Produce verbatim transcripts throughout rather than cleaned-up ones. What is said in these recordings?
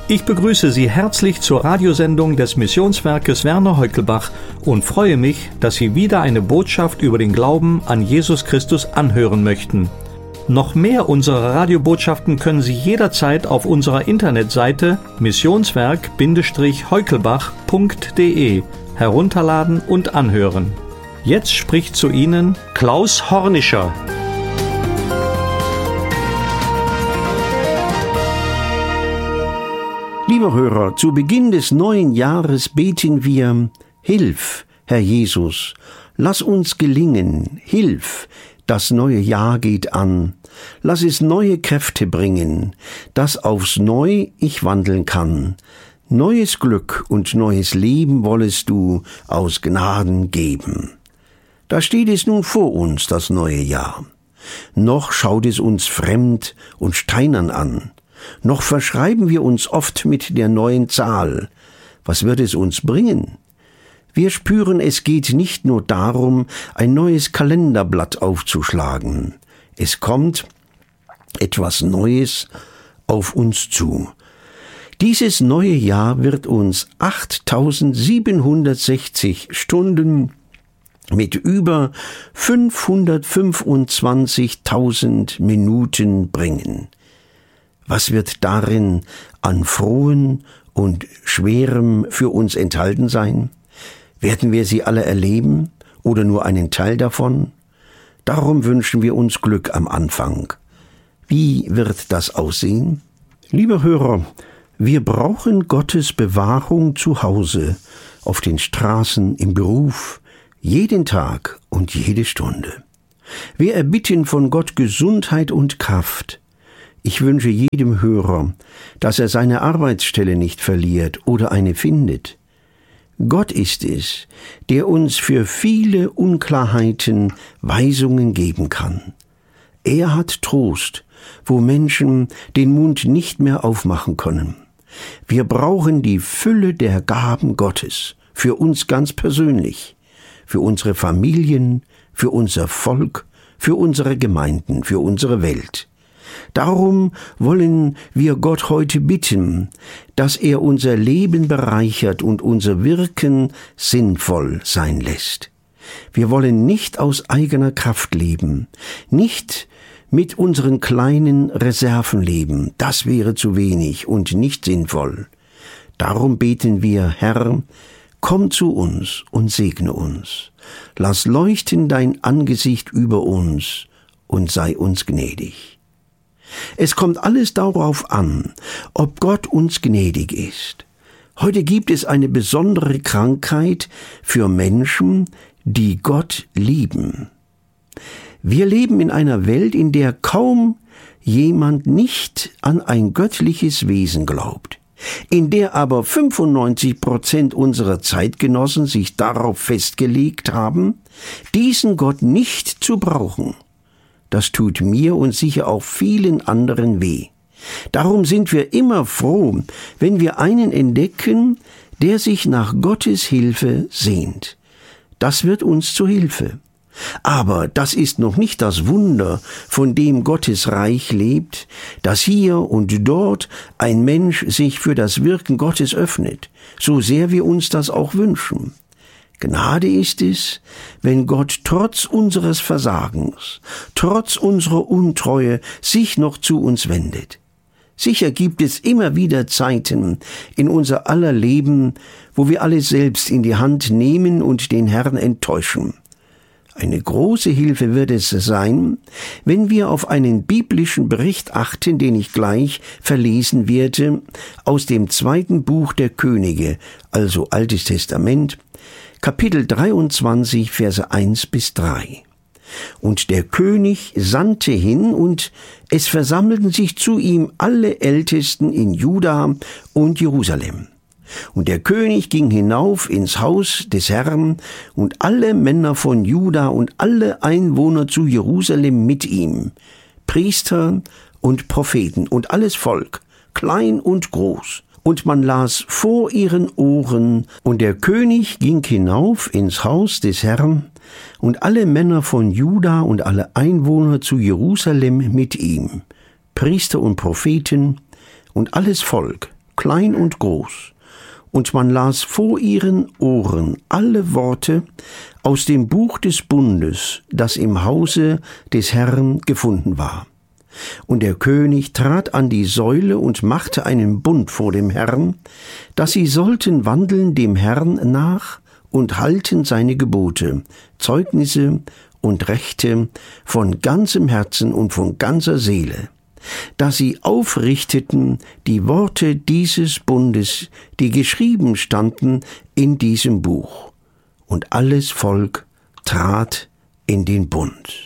Ich begrüße Sie herzlich zur Radiosendung des Missionswerkes Werner Heukelbach und freue mich, dass Sie wieder eine Botschaft über den Glauben an Jesus Christus anhören möchten. Noch mehr unserer Radiobotschaften können Sie jederzeit auf unserer Internetseite missionswerk Heukelbach punkt de herunterladen und anhören. Jetzt spricht zu Ihnen Klaus Hornischer. Lieber Hörer, zu Beginn des neuen Jahres beten wir: Hilf, Herr Jesus, lass uns gelingen, hilf, das neue Jahr geht an, lass es neue Kräfte bringen, dass aufs Neu ich wandeln kann. Neues Glück und neues Leben wollest du aus Gnaden geben. Da steht es nun vor uns, das neue Jahr. Noch schaut es uns fremd und steinern an. Noch verschreiben wir uns oft mit der neuen Zahl. Was wird es uns bringen? Wir spüren, es geht nicht nur darum, ein neues Kalenderblatt aufzuschlagen. Es kommt etwas Neues auf uns zu. Dieses neue Jahr wird uns achttausendsiebenhundertsechzig Stunden mit über fünfhundertfünfundzwanzigtausend Minuten bringen. Was wird darin an Frohem und Schwerem für uns enthalten sein? Werden wir sie alle erleben oder nur einen Teil davon? Darum wünschen wir uns Glück am Anfang. Wie wird das aussehen? Lieber Hörer, wir brauchen Gottes Bewahrung zu Hause, auf den Straßen, im Beruf, jeden Tag und jede Stunde. Wir erbitten von Gott Gesundheit und Kraft. Ich wünsche jedem Hörer, dass er seine Arbeitsstelle nicht verliert oder eine findet. Gott ist es, der uns für viele Unklarheiten Weisungen geben kann. Er hat Trost, wo Menschen den Mund nicht mehr aufmachen können. Wir brauchen die Fülle der Gaben Gottes, für uns ganz persönlich, für unsere Familien, für unser Volk, für unsere Gemeinden, für unsere Welt. Darum wollen wir Gott heute bitten, dass er unser Leben bereichert und unser Wirken sinnvoll sein lässt. Wir wollen nicht aus eigener Kraft leben, nicht mit unseren kleinen Reserven leben, das wäre zu wenig und nicht sinnvoll. Darum beten wir: Herr, komm zu uns und segne uns. Lass leuchten dein Angesicht über uns und sei uns gnädig. Es kommt alles darauf an, ob Gott uns gnädig ist. Heute gibt es eine besondere Krankheit für Menschen, die Gott lieben. Wir leben in einer Welt, in der kaum jemand nicht an ein göttliches Wesen glaubt, in der aber fünfundneunzig Prozent unserer Zeitgenossen sich darauf festgelegt haben, diesen Gott nicht zu brauchen. Das tut mir und sicher auch vielen anderen weh. Darum sind wir immer froh, wenn wir einen entdecken, der sich nach Gottes Hilfe sehnt. Das wird uns zu Hilfe. Aber das ist noch nicht das Wunder, von dem Gottes Reich lebt, dass hier und dort ein Mensch sich für das Wirken Gottes öffnet, so sehr wir uns das auch wünschen. Gnade ist es, wenn Gott trotz unseres Versagens, trotz unserer Untreue sich noch zu uns wendet. Sicher gibt es immer wieder Zeiten in unser aller Leben, wo wir alles selbst in die Hand nehmen und den Herrn enttäuschen. Eine große Hilfe wird es sein, wenn wir auf einen biblischen Bericht achten, den ich gleich verlesen werde, aus dem zweiten Buch der Könige, also Altes Testament, Kapitel dreiundzwanzig, Verse eins bis drei. Und der König sandte hin, und es versammelten sich zu ihm alle Ältesten in Juda und Jerusalem. Und der König ging hinauf ins Haus des Herrn, und alle Männer von Juda und alle Einwohner zu Jerusalem mit ihm, Priester und Propheten und alles Volk, klein und groß. Und man las vor ihren Ohren, und der König ging hinauf ins Haus des Herrn, und alle Männer von Juda und alle Einwohner zu Jerusalem mit ihm, Priester und Propheten und alles Volk, klein und groß, und man las vor ihren Ohren alle Worte aus dem Buch des Bundes, das im Hause des Herrn gefunden war. Und der König trat an die Säule und machte einen Bund vor dem Herrn, dass sie sollten wandeln dem Herrn nach und halten seine Gebote, Zeugnisse und Rechte von ganzem Herzen und von ganzer Seele, dass sie aufrichteten die Worte dieses Bundes, die geschrieben standen in diesem Buch. Und alles Volk trat in den Bund.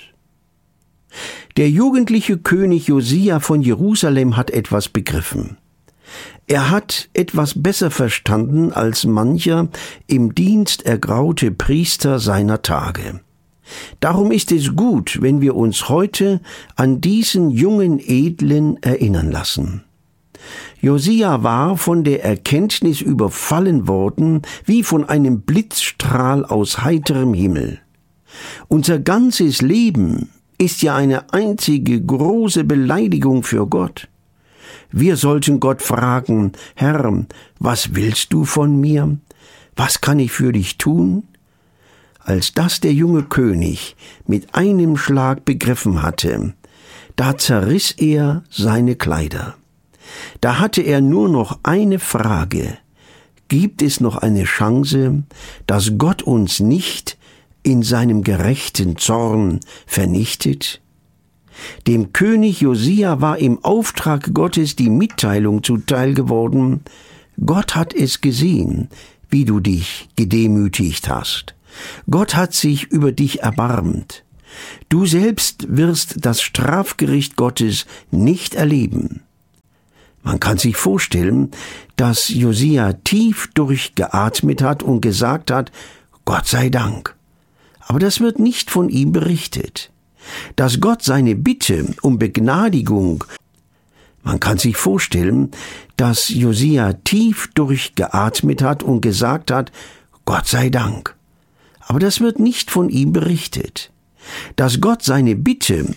Der jugendliche König Josia von Jerusalem hat etwas begriffen. Er hat etwas besser verstanden als mancher im Dienst ergraute Priester seiner Tage. Darum ist es gut, wenn wir uns heute an diesen jungen Edlen erinnern lassen. Josia war von der Erkenntnis überfallen worden, wie von einem Blitzstrahl aus heiterem Himmel. Unser ganzes Leben ist ja eine einzige große Beleidigung für Gott. Wir sollten Gott fragen: Herr, was willst du von mir? Was kann ich für dich tun? Als das der junge König mit einem Schlag begriffen hatte, da zerriss er seine Kleider. Da hatte er nur noch eine Frage: Gibt es noch eine Chance, dass Gott uns nicht in seinem gerechten Zorn vernichtet? Dem König Josia war im Auftrag Gottes die Mitteilung zuteil geworden: Gott hat es gesehen, wie du dich gedemütigt hast. Gott hat sich über dich erbarmt. Du selbst wirst das Strafgericht Gottes nicht erleben. Man kann sich vorstellen, dass Josia tief durchgeatmet hat und gesagt hat: Gott sei Dank. Aber das wird nicht von ihm berichtet. Dass Gott seine Bitte um Begnadigung, man kann sich vorstellen, dass Josia tief durchgeatmet hat und gesagt hat: Gott sei Dank. Aber das wird nicht von ihm berichtet. Dass Gott seine Bitte